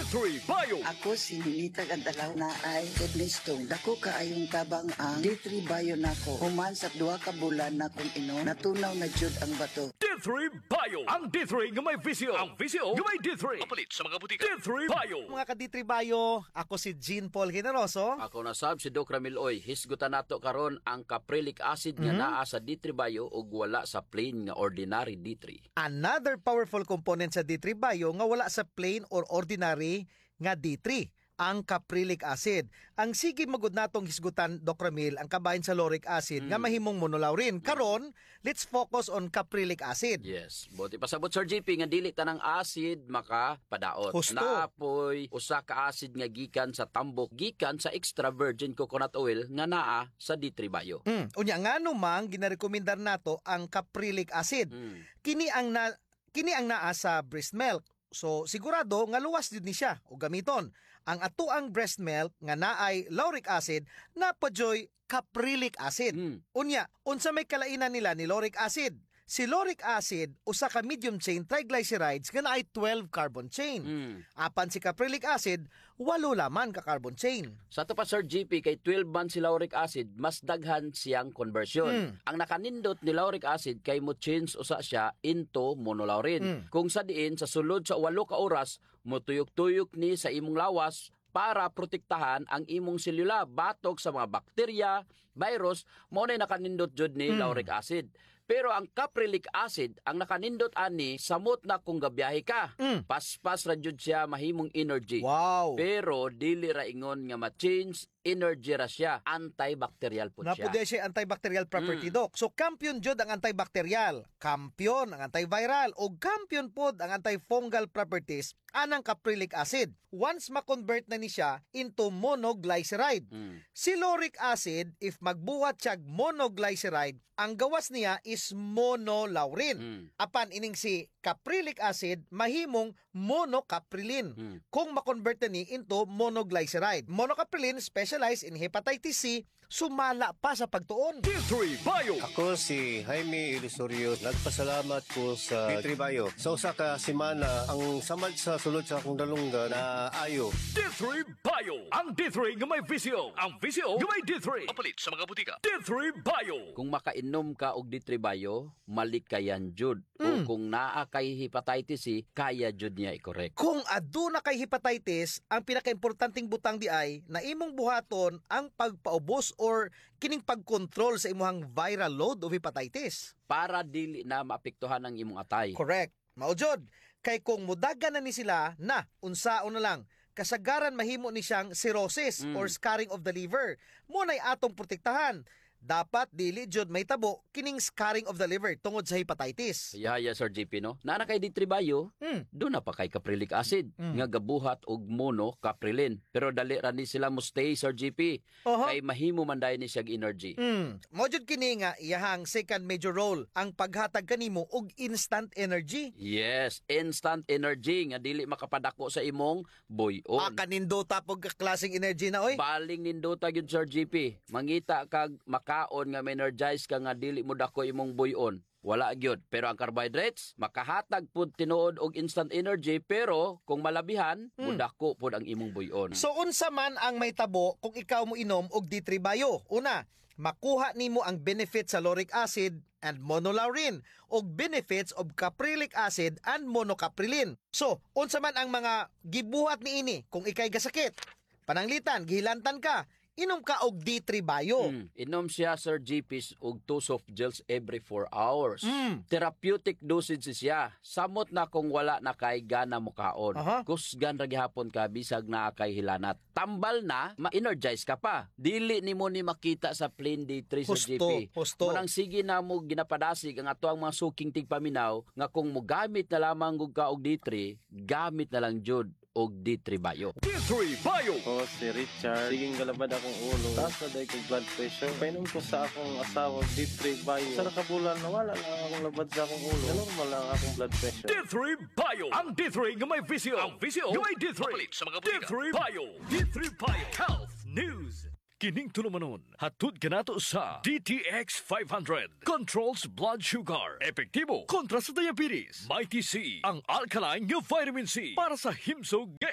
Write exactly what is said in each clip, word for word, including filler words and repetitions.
three Bio. Ako si Ninita Gandalaw na ay kidney stone. Dako kaayong tabang ang D three Bio nako. Human sa duha ka bulan na kung ino, natunaw na jud ang bato. D three Bio. Ang D three nga may visio. Ang visio nga may D three. Papalit sa mga butika. D three Bio. Mga ka-D three Bio, ako si Jean Paul Generoso. Ako na sab si Doc Ramil Oy. Hisgutan nato karon ang caprylic acid nga Mhm. naa sa D three Bio ug wala sa plain nga ordinary D three. Another powerful component sa D three Bio nga wala sa plain or ordinary nga D three, ang caprylic acid. Ang sige magud natong hisgutan, Doc Ramil, ang kabahin sa lauric acid Mm. nga mahimong monolaurin. Karon, let's focus on caprylic acid. Yes, buti pasabot Sir G P nga dili tanang acid makapadaot. Husto. Naapoy usa ka acid nga gikan sa tambok, gikan sa extra virgin coconut oil nga naa sa D three Bio. Mm. Unya nga numang ginarekomendar nato ang caprylic acid. Mm. Kini ang na kini ang naa sa breast milk. So sigurado nga luwas jud ni siya o gamiton. Ang atuang breast milk nga naay lauric acid napajoy caprylic acid. Mm. Unya, unsa may kalainan nila ni lauric acid? Si lauric acid usa ka medium chain triglycerides nga naay twelve carbon chain. Mm. Apan si caprylic acid walo laman ka carbon chain. Sa to pa Sir G P kay twelve man si lauric acid, mas daghan siyang conversion. Mm. Ang nakanindot ni lauric acid kay mo change usa siya into monolaurin. Mm. Kung sa diin sa sulod sa walo ka oras motuyok-tuyok ni sa imong lawas para protektahan ang imong selula batok sa mga bakterya, virus, mo na nakanindot jud ni Mm. lauric acid. Pero ang caprylic acid, ang nakanindot ani samot na kung gabiyahe ka. Mm. Paspas ra jud siya mahimong energy. Wow. Pero dili ra ingon nga ma-change energy ra siya, antibacterial po siya. Napude siya antibacterial property, Mm. Doc. So, kampiyon jud ang antibacterial, kampiyon ang antiviral, o kampiyon pod ang antifungal properties anang caprylic acid. Once ma-convert na ni siya into monoglyceride. Mm. Si lauric acid, if magbuhat siya monoglyceride, ang gawas niya is monolaurin. Mm. Apan ining si caprylic acid, mahimong monocapryline. Mm. Kung ma-convert na ni into monoglyceride. Monocapryline specialized in hepatitis C, sumala pa sa pagtuon. D three Bio. Ako si Jaime Ilisorio. Nagpasalamat ko sa D three Bio. Sa usa ka semana, ang samad sa sulod sa akong dalunggan na ayo. D three Bio. Ang D three nga may visio. Ang visio nga may D three. Papalit sa mga butika. D three Bio. Kung makainom ka og D three Bio, malikayan jud. O kung naa kay hepatitis C, kaya jud niya i-correct. Kung aduna kay hepatitis, ang pinakaimportanteng butang di ay na imong buhaton ang pagpaubos or kining pagkontrol sa imuhang viral load of hepatitis. Para dili na maapektuhan ang imong atay. Correct. Maujod, kay kung mudagan na ni sila na unsaon na lang, kasagaran mahimo ni siyang cirrhosis Mm. or scarring of the liver. Muna'y atong protektahan. Dapat dili jud may tabo kining scarring of the liver tungod sa hepatitis. Yaya Sir G P no. Naa na kay D three Bio, Mm. doon na pa kay caprylic acid Mm. nga gabuhat og monocapryline. Pero dali ra ni sila mo stay Sir G P. Oho. Kay mahimo man dayon ni siya energy. Hmm, mo jud kini nga iyahang second major role ang paghatag kanimo og instant energy. Yes, instant energy nga dili makapadako sa imong buyon. Ah, kanindo tapog ka klaseng energy na oy. Baling nindota gyud Sir G P. Mangita kag makaon nga energize ka nga dili mo dako imong buyon. Wala gyud. Pero ang carbohydrates makahatag pud tinuod og instant energy, pero kung malabihan, Hmm. mudako pud ang imong buyon. So unsa man ang may tabo kung ikaw mo inom og D three Bio? Una, makuha nimo ang benefits sa lauric acid and monolaurin og benefits of caprylic acid and monocapryline. So, unsa man ang mga gibuhat niini kung ikay gasakit? Pananglitan, gihilantan ka, inom ka og D three Bio. Mm. Inom siya Sir G P og two soft gels every four hours. Mm. Therapeutic dosage siya. Samot na kung wala na kay gana mo kaon. Aha. Kusgan ra gihapon ka bisag naa kay hilanat. Tambal na, ma-energize ka pa. Dili nimo ni makita sa plain D three Sir G Husto, P. husto. Munang sige na mo ginapadasig ang ato ang mga suking tigpaminaw nga kung mo gamit na lamang gug ka og D three, gamit na lang jud og D three Bio. D three Bio. Ako si Richard. Siging galabad akong ulo. Taas na dahil kong blood pressure. Painom ko sa akong asawa D three Bio. Sa nakabulan, nawala lang akong labad sa akong ulo. Normal lang akong blood pressure. D three Bio. Ang D three nga may visio. Ang visio nga may D three. Papalit sa mga butika. D three Bio. D three Bio. Health News. Kining tulumanon, hatod ka nato sa D T X five hundred. Controls blood sugar. Epektibo kontra sa diabetes. Mighty C, ang alkaline nga vitamin C para sa himsog nga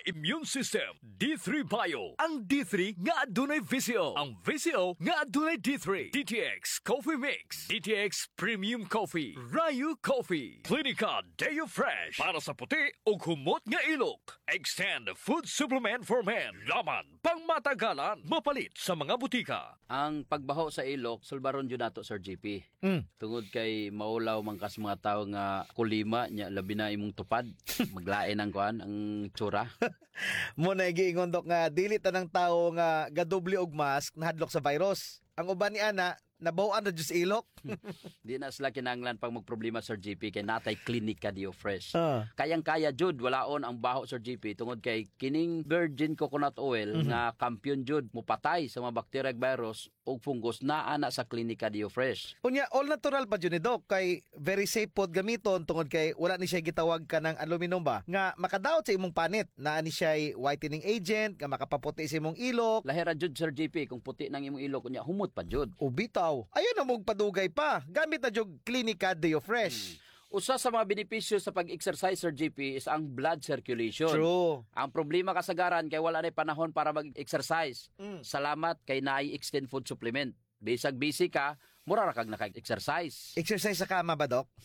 immune system. D three Bio. Ang D three nga adunay visio. Ang visio nga adunay D three. D T X Coffee Mix. D T X Premium Coffee. Rayu Coffee. Clinica Deo Fresh. Para sa puti o humot nga ilok. Extend Food Supplement for Men. Laman pang matagalan. Mapalit sa mga butika. Ang pagbaho sa ilok, sulbaron yun nato, Sir J P. Mm. Tungod kay maulaw man kas mga tao nga kulima nya labi na imong tupad, maglain ang kuan ang tsura. Mo na giingon dok nga dili tanang tawo nga gadubli og mask nahadlok sa virus. Ang uban ni ana nabaw-an na jud sa ilok. Di na sila kinanglan pag magproblema, Sir J P, kay natay Clinica Deo Fresh. Ah. Kayang-kaya jud walaon ang baho, Sir J P, tungod kay kining virgin coconut oil Mhm. nga kampiyon jud mupatay sa mga bacteria ug virus ug fungus naa na sa Clinica Deo Fresh. Unya all natural pa jud ni dok kay very safe pod gamiton tungod kay wala ni siya gitawag ka ng aluminum ba nga makadaot sa imong panit naa ni siya whitening agent nga makapaputi sa imong ilok. Lahira jud, Sir J P, kung puti nang imong ilok unya humot pa jud. Ubitaw. Ayun na mong padugay pa. Gamit na jud Clinica Deo Fresh. Usa sa mga benepisyo sa pag-exercise, Sir J P, is ang blood circulation. True. Ang problema kasagaran kay wala na panahon para mag-exercise. Mm. Salamat kay naay extend food supplement. Bisag busy ka, mura ra kag naka-exercise. Exercise sa kama ba, dok?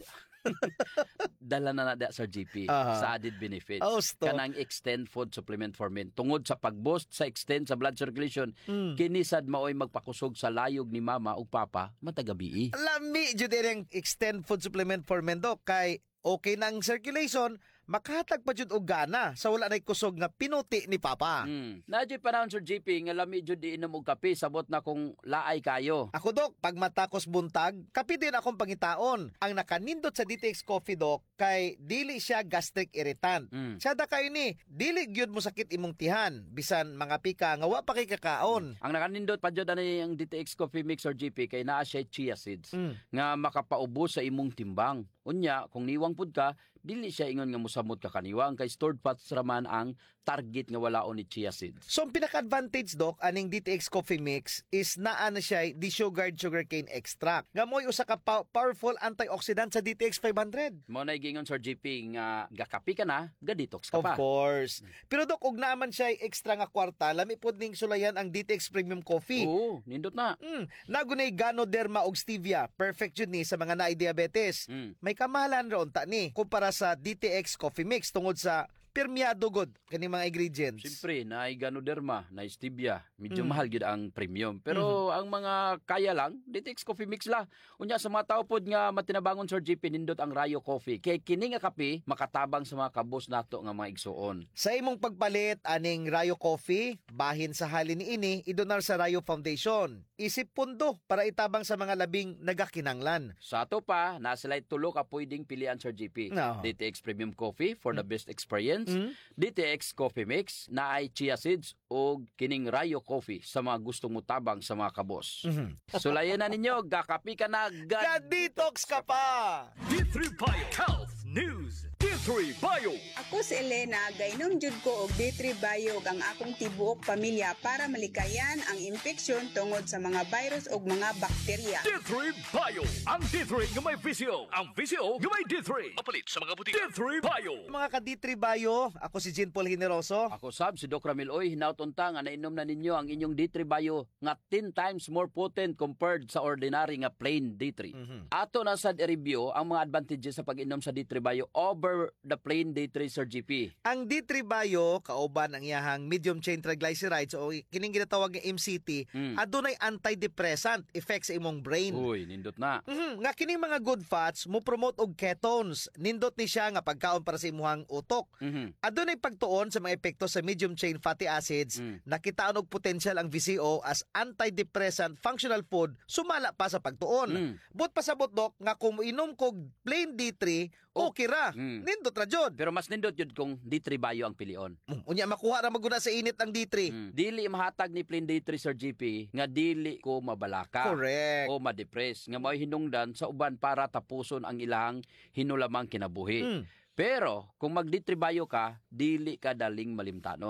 Dala na na da, Sir J P, Aha. sa added benefits. Oh, sto. Kanang extend food supplement for men. Tungod sa pag-boost sa extend sa blood circulation, Mm. kinisad maoy magpakusog sa layog ni mama ug papa matagabi. Lami jud ang extend food supplement for men, dok kay okay na ang circulation, makahatag pa jud og gana sa wala nay kusog nga pinuti ni papa. Mm. Nadyo panahon, Sir J P, nga lami jud di inom og kape sabot na kung laay kayo. Ako, dok, pag matakos buntag, kapi din akong pangitaon. Ang nakanindot sa D T X Coffee, dok, kay dili siya gastric irritant. Mm. Sada kayo ni, dili gyud mo sakit imong tihan, bisan mga pika nga wa pa kay kakaon. Ang nakanindot pa jud ani ang D T X Coffee Mix, Sir J P, kay naa siya chia seeds Mm. nga makapaubos sa imong timbang. Unya, kung niwang pud ka, dili siya ingon nga mosamot ka kaniwang kay stored fats raman ang target nga walaon ni chia seeds. So, ang pinaka-advantage, dok, aning D T X Coffee Mix is naa na siya desugared sugarcane extract. Nga mo'y usa ka pa- powerful antioxidant sa D T X five hundred. Mo na gingon, Sir J P, nga gakapi ka na, ga-detox ka Of pa. course. Pero, dok, ug naman siya extra nga kwarta, lami pod ning sulayan ang D T X Premium Coffee. Oo, nindot na. Mm, nagunay Ganoderma og stevia, perfect jud ni sa mga naay diabetes. Mm. May kamahalan ron ta ni kumpara sa D T X Coffee Mix tungod sa permeado god kani mga ingredients. Siyempre, naay Ganoderma, naay Stevia. Medyo Mm. mahal gyud ang premium. Pero ang mga kaya lang, D T X Coffee Mix la. Unya sa mga tao pod nga matinabangon, Sir J P, nindot ang Rayo Coffee. Kay kini nga kape makatabang sa mga kabos nato nga mga igsuon. Sa imong pagpalit aning Rayo Coffee, bahin sa halin ni ini idonar sa Rayo Foundation. Isip pundo para itabang sa mga labing nagakinanglan. Sa ato pa, nasa light tulo ka pwedeng pilian, Sir J P. No. D T X Premium Coffee for the best experience. Mm. D T X Coffee Mix na ay chia seeds o kining Rayo Coffee sa mga gustong mutabang sa mga kabos. Mhm. Sulayan na ninyo, gakapi ka na, gad... Ga-detox ka pa. D three Bio Health News. D three Bio. Ako si Elena, gainom jud ko og D three Bio ang akong tibuok pamilya para malikayan ang infeksyon tungod sa mga virus ug mga bakterya. D three Bio. Ang D three nga may visio. Ang visio nga may D three. Mapalit sa mga butika. D three Bio. Mga ka-D three Bio, ako si Jean Paul Generoso. Ako sab, si Doc Ramil Oy, hinautunta nga nainom na ninyo ang inyong D three Bio nga ten times more potent compared sa ordinary nga plain D three. Mhm. Ato na sad i-review ang mga advantages sa pag-inom sa D three Bio over the plain D three, Sir G P. Ang D three Bio, kauban ang iyahang medium chain triglycerides o kining ginatawag nga M C T, Mm. adunay antidepressant effect sa imong brain. Uy, nindot na. Mhm, nga kining mga good fats mo promote og ketones. Nindot ni siya nga pagkaon para sa imong utok. Mhm. Adunay pagtuon sa mga epekto sa medium chain fatty acids. Mm. Nakitaan og potential ang V C O as antidepressant functional food sumala pa sa pagtuon. Mm. But pasabot, dok, nga kung inom kog plain D three, okay ra. Mm. Nindot ra jud. Pero mas nindot yun kung D three Bio ang pilion. Mm, Unya makuha ra maguna sa init ang D three. Mm. Dili mahatag ni plain D three, Sir G P, nga dili ko mabalaka. Correct. O ma-depress nga may hinungdan sa uban para tapuson ang ilang hinulamang kinabuhi. Mm. Pero kung mag-D three Bio ka, dili ka daling malimtanon.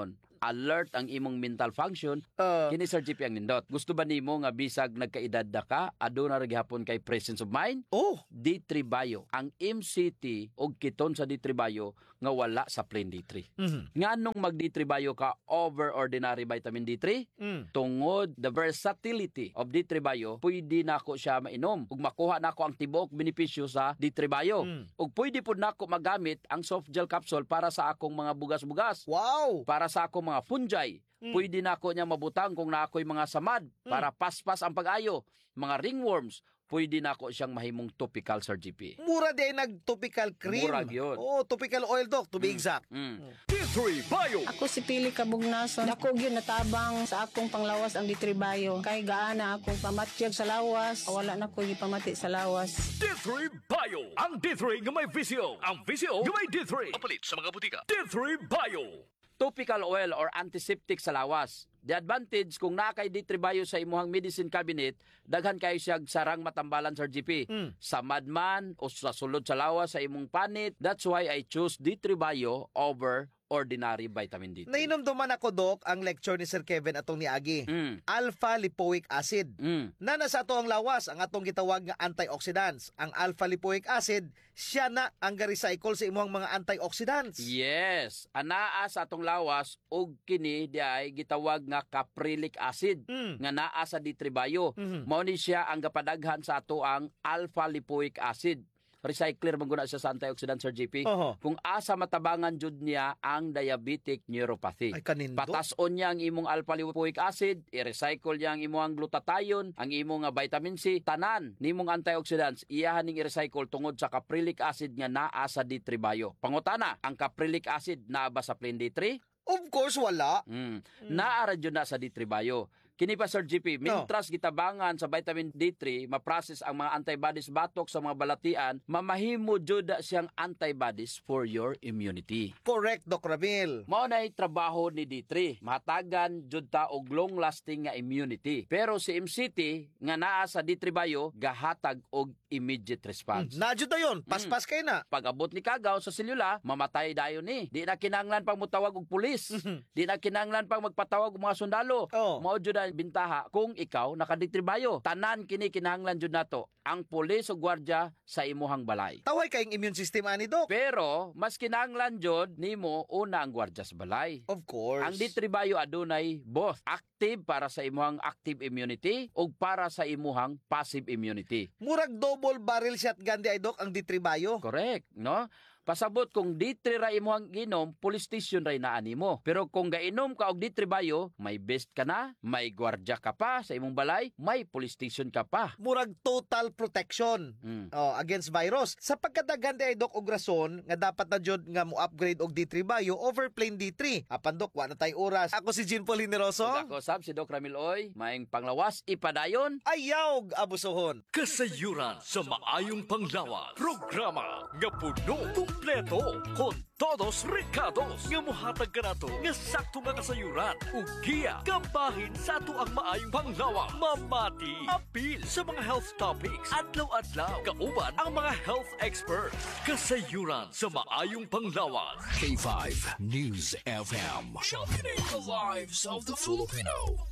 alert ang imong mental function, Uh, kini Sir G P ang nindot. Gusto ba nimo nga bisag nagkaedad na ka, aduna ra gihapon kay presence of mind? oh, D three Bio. Ang M C T og kiton sa D three Bio nga wala sa plain D three. mhm. Nganong mag D three Bio ka over ordinary vitamin D three? Mm. Tungod the versatility of D three Bio, pwede nako siya mainom ug makuha nako ang tibuok benepisyo sa D three Bio. Mm. Ug pwede pud nako magamit ang soft gel capsule para sa akong mga bugas-bugas, Wow! para sa akong mga fungi. Mm. Pwede nako niya mabutang kung naakoy mga samad para paspas ang pag-ayo, mga ringworms. Pwede nako siyang mahimong topical, Sir G P. Mura din nag-topical cream. Mura yun. Oh, topical oil, Doc, to be exact. Mm. D three Bio. Ako si Pili Kabugnason. Dako gyud natabang sa akong panglawas ang D three Bio. Kay gaana akong pamatyag sa lawas. Wala na ko gipamati sa lawas. D three Bio. Ang D three nga may visio. Ang visio nga may D three. Papalit sa mga butika. D three Bio. Topical oil or antiseptic sa lawas. The advantage kung naa kay D three Bio sa imuhang medicine cabinet, daghan kayo siya sarang matambalan, Sir G P. Mm. Sa madman o sa sulod sa lawas sa imong panit. That's why I choose D three Bio over ordinary vitamin D three. Nainomduman ako, Doc, ang lecture ni Sir Kevin atong niagi. Mm. Alpha-lipoic acid. Mm. Na nasa ato ang lawas, ang atong gitawag nga antioxidants. Ang alpha-lipoic acid, siya na ang ga-recycle sa imuhang mga antioxidants. Yes, anaa sa atong lawas ug kini diay gitawag nga caprylic acid Mm. nga naa sa D three Bio. Mhm. Mao ni siya ang gapadaghan sa ato ang alpha lipoic acid. Recycler man guna siya sa antioxidant, Sir G P. Oho. Kung asa matabangan jud niya ang diabetic neuropathy. Ay, kanindo. Patason niya ang imong alpha lipoic acid, i-recycle niya ang imong glutathione, ang imong nga vitamin C, tanan nimong antioxidants, iyahan ning i-recycle tungod sa caprylic acid nga naa sa D three Bio. Pangutana, ang caprylic acid naa ba sa plain D three? Of course, wala. Mm. Naara jud na sa D three Bio. Kini pa, Sir G P, mintras gitabangan sa vitamin D three, ma-process ang mga antibodies batok sa mga balatian, mamahimo jud siyang antibodies for your immunity. Correct, Doc Ramil. Mao nay trabaho ni D three, matagan jud ta og long-lasting nga immunity. Pero si M C T nga naa sa D three Bio gahatag og immediate response. Nadyo na yun. Paspas kayo na. Pag abot ni kagaw sa selula, mamatay dayon ni. Di na kinahanglan pang mutawag og pulis. Di na kinahanglan pang magpatawag og mga sundalo. Oh. Mao jud ang bintaha kung ikaw nakaditribayo. Tanan kini kinahanglan jud nato ang pulis o gwardya sa imuhang balay. Taway kayong immune system, ani, Doc. Pero mas kinahanglan jud nimo una ang gwardya sa balay. Of course. Ang D three Bio adunay both active para sa imuhang active immunity ug para sa imuhang passive immunity. Murag double barrel shotgun di ay, Doc, ang D three Bio. Correct, no? Pasabot kung D three ra imuhang ginom, police station ra inaani mo. Pero kung gainom ka og D three Bio, may best ka na, may gwardya ka pa sa imong balay, may police station ka pa. Murag total protection Mm. oh, against virus. Sa pagkadaghan di ay, Doc, og rason nga dapat na jud nga mo upgrade og D three Bio over plain D three. Apan, Doc, wa na tay oras. Ako si Jean Paul Hineroso. Ug ako sab si Doc Ramil Oy, maayong panglawas ipadayon. Ayaw abusohon. Kasayuran sa maayong panglawas. Programa nga puno, kumpleto, kon todos recados nga mohatag kanato nga sakto nga kasayuran. Ug giya kabahin sa ato ang maayong panglawas. Mamati, apil sa mga health topics. Adlaw-adlaw, kauban ang mga health experts. Kasayuran sa maayong panglawas. K five News F M. Championing the lives of the Filipino.